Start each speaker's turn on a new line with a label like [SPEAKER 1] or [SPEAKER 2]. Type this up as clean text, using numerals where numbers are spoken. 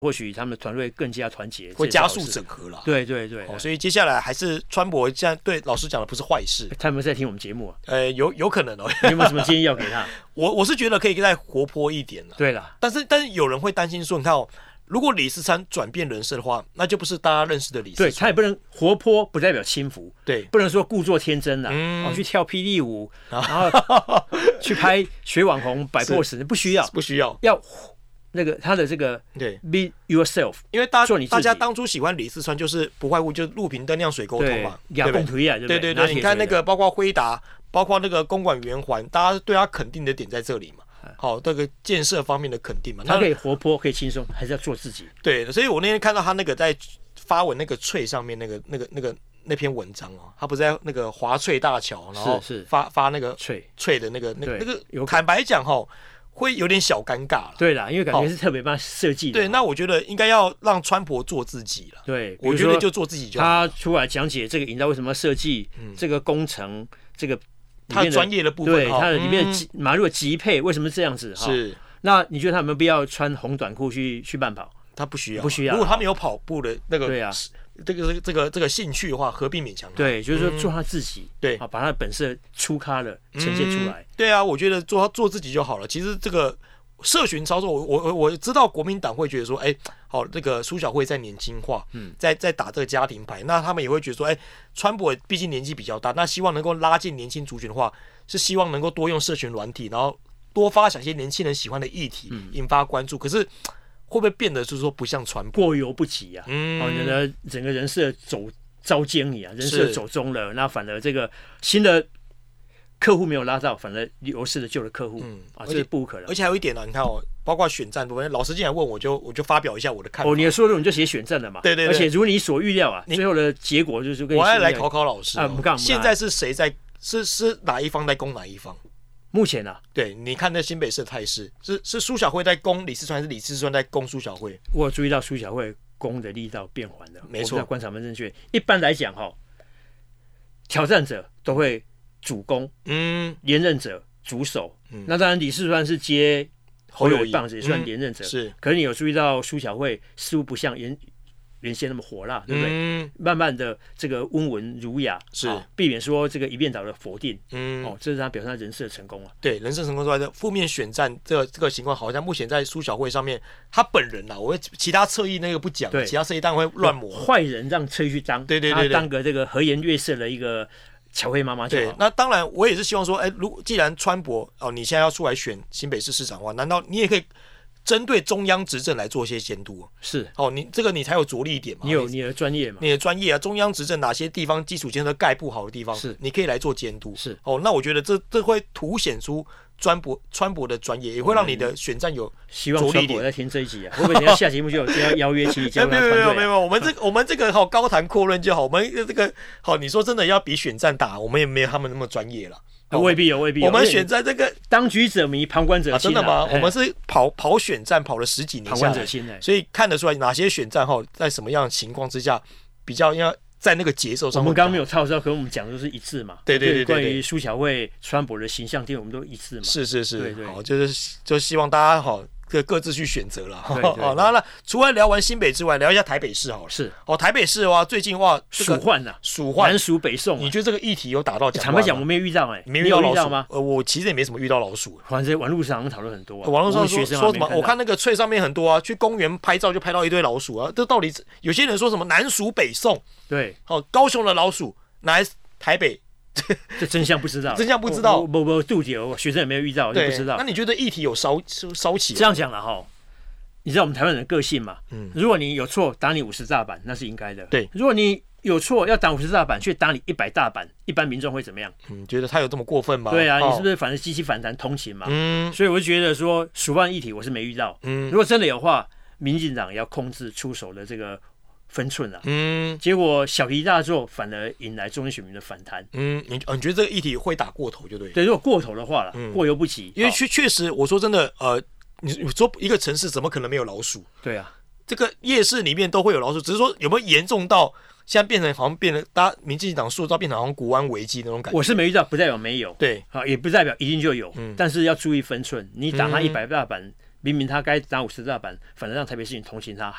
[SPEAKER 1] 或许他们的团队更加团结，
[SPEAKER 2] 会加速整合了。
[SPEAKER 1] 对，
[SPEAKER 2] 所以接下来还是川博现在对老师讲的不是坏事。
[SPEAKER 1] 他有没有在听我们节目啊？
[SPEAKER 2] 有可能哦。
[SPEAKER 1] 你有没有什么建议要给他？
[SPEAKER 2] 我是觉得可以再活泼一点了。
[SPEAKER 1] 对了，
[SPEAKER 2] 但是有人会担心说，你看哦，如果李四川转变人设的话，那就不是大家认识的李四川。
[SPEAKER 1] 对，他也不能活泼，不代表轻浮。
[SPEAKER 2] 对，
[SPEAKER 1] 不能说故作天真啦，去跳霹雳舞，然后去拍学网红摆 pose， 不需要，要那个他的这个
[SPEAKER 2] 对
[SPEAKER 1] be yourself，
[SPEAKER 2] 因为大家当初喜欢李四川，就是不外乎就是路平灯亮水沟通嘛，
[SPEAKER 1] 对不对？
[SPEAKER 2] 对，你看那个包括辉达，包括那个公馆圆环，大家对他肯定的点在这里嘛。好，这个建设方面的肯定嘛，
[SPEAKER 1] 他可以活泼，可以轻松，还是要做自己。
[SPEAKER 2] 对，所以我那天看到他那个在发文那个翠上面那篇文章哦，他不是在那个华翠大桥，然后发那个翠的那个，坦白讲哈，会有点小尴尬了。
[SPEAKER 1] 对啦，因为感觉是特别帮他设计的。
[SPEAKER 2] 对，那我觉得应该要让川博做自己了。
[SPEAKER 1] 对，
[SPEAKER 2] 我觉得就做自己就好。
[SPEAKER 1] 他出来讲解这个引道为什么要设计，这个工程，这个
[SPEAKER 2] 他专业的部分，
[SPEAKER 1] 对它的里面马路的级配为什么是这样子？
[SPEAKER 2] 是。
[SPEAKER 1] 那你觉得他有没有必要穿红短裤去慢跑？
[SPEAKER 2] 他不需要，
[SPEAKER 1] 如
[SPEAKER 2] 果他没有跑步的那个，
[SPEAKER 1] 对啊，
[SPEAKER 2] 这个兴趣的话，何必勉强他？
[SPEAKER 1] 对，就是说做他自己，
[SPEAKER 2] 对，
[SPEAKER 1] 把他的本色出咖了呈现出来。
[SPEAKER 2] 对啊，我觉得做自己就好了。其实这个社群操作，我知道国民党会觉得说，好，这个苏小慧在年轻化，在打这个家庭牌，那他们也会觉得说，川博毕竟年纪比较大，那希望能够拉近年轻族群的话，是希望能够多用社群软体，然后多发想一些年轻人喜欢的议题，引发关注。可是会不会变得就是说不像川博
[SPEAKER 1] 过犹不及啊？你的整个人设走糟践你啊，人设走中了，那反而这个新的客户没有拉到，反而流失了旧的客户，这是不可能。
[SPEAKER 2] 而且还有一点呢，你看哦，包括选战部分，老师进来问我就发表一下我的看法。
[SPEAKER 1] 你的说论文就写选战了嘛？
[SPEAKER 2] 对，
[SPEAKER 1] 而且如你所预料啊，最后的结果就是跟
[SPEAKER 2] 我要来考老师现在是谁在是哪一方在攻哪一方？
[SPEAKER 1] 目前啊，
[SPEAKER 2] 对，你看那新北市的态势，是苏小慧在攻李四川，还是李四川在攻苏小慧？
[SPEAKER 1] 我有注意到苏小慧攻的力道变缓了，
[SPEAKER 2] 没错，
[SPEAKER 1] 观察蛮正确。一般来讲挑战者都会主攻，连任者主守。那当然李四川是接侯友宜棒子，也算连任者。
[SPEAKER 2] 是，
[SPEAKER 1] 可是你有注意到苏小慧似乎不像原先那么火辣，对不对？慢慢的这个温文儒雅，
[SPEAKER 2] 是
[SPEAKER 1] 避免说这个一面倒的否定。这是他表现他人设成功了。
[SPEAKER 2] 对，人设成功之外的负面选战这个情况，好像目前在苏小慧上面，他本人啦，我其他侧翼那个不讲，其他侧翼当然会乱抹。
[SPEAKER 1] 坏人让侧翼去当，
[SPEAKER 2] 对，
[SPEAKER 1] 他当个这个和颜悦色的一个巧慧妈妈就好。
[SPEAKER 2] 对，那当然我也是希望说，既然川博你现在要出来选新北市市长的话，难道你也可以针对中央执政来做一些监督？是你这个你才有着力一点嘛。
[SPEAKER 1] 你有你的专业嘛？
[SPEAKER 2] 你的专业啊，中央执政哪些地方基础建设盖不好的地方，是你可以来做监督。是那我觉得这会凸显出川博的专业，也会让你的选战有
[SPEAKER 1] 希望川博在听这一集啊，会不会等下下节目就有邀约起加入他团队？
[SPEAKER 2] 没有，我们这个高谈阔论就好。我们这个你说真的要比选战打，我们也没有他们那么专业了。
[SPEAKER 1] 未必有。
[SPEAKER 2] 我们选在这个
[SPEAKER 1] 当局者迷，旁观者清。
[SPEAKER 2] 真的吗？我们是跑选战跑了10几年，
[SPEAKER 1] 旁观者清。
[SPEAKER 2] 所以看得出来哪些选战在什么样的情况之下比较要在那个节奏上。
[SPEAKER 1] 我们刚刚没有套招，可我们讲的都是一致嘛。
[SPEAKER 2] 对。
[SPEAKER 1] 关于苏小慧、川博的形象定，我们都一致嘛。
[SPEAKER 2] 是。
[SPEAKER 1] 对，
[SPEAKER 2] 好，就希望大家各自去选择了。好，那除了聊完新北之外，聊一下台北市好了。
[SPEAKER 1] 是
[SPEAKER 2] 台北市的话，最近
[SPEAKER 1] 蜀换呐，南蜀北宋。
[SPEAKER 2] 你觉得这个议题有打到讲？
[SPEAKER 1] 坦白讲，我没有遇到
[SPEAKER 2] 没遇到老鼠
[SPEAKER 1] 吗？
[SPEAKER 2] 我其实也没什么遇到老鼠。
[SPEAKER 1] 反正网络上讨论很多，
[SPEAKER 2] 网络上说什么？我看那个翠上面很多去公园拍照就拍到一堆老鼠啊！这到底有些人说什么南蜀北宋？
[SPEAKER 1] 对，
[SPEAKER 2] 高雄的老鼠拿来台北。
[SPEAKER 1] 这真相不知道，不杜姐，学生也没有遇到，就不知道。
[SPEAKER 2] 那你觉得议题有烧起？
[SPEAKER 1] 这样讲了你知道我们台湾人的个性嘛？如果你有错，打你50大板，那是应该的。
[SPEAKER 2] 对，
[SPEAKER 1] 如果你有错要打50大板，却打你100大板，一般民众会怎么样？
[SPEAKER 2] 觉得他有这么过分吗？
[SPEAKER 1] 对啊，你是不是反正机器反弹同情嘛？所以我就觉得说，蜀换议题我是没遇到。如果真的有话，民进党要控制出手的这个分寸啊。结果小题大做，反而引来中间选民的反弹。
[SPEAKER 2] 你觉得这个议题会打过头就对？
[SPEAKER 1] 对，如果过头的话了，过犹不及。
[SPEAKER 2] 因为确实，我说真的，你说一个城市怎么可能没有老鼠？
[SPEAKER 1] 对啊，
[SPEAKER 2] 这个夜市里面都会有老鼠，只是说有没有严重到现在变成好像变得大家民进党塑造变成好像国安危机那种感觉。
[SPEAKER 1] 我是没遇到，不代表没有。
[SPEAKER 2] 对，
[SPEAKER 1] 也不代表一定就有。但是要注意分寸，你打他100大板，明明他该打50大板，反而让台北市民同情他，